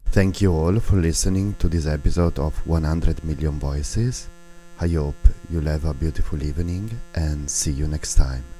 Thank you all for listening to this episode of 100 Million Voices. I hope you'll have a beautiful evening and see you next time.